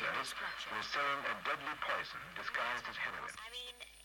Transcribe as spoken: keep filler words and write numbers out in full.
says, was selling a deadly poison disguised as heroin. I mean,